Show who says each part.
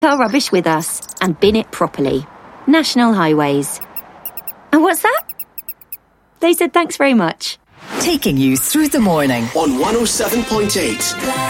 Speaker 1: our rubbish with us and bin it properly. National Highways. And what's that? They said thanks very much.
Speaker 2: Taking you through the morning
Speaker 3: on 107.8.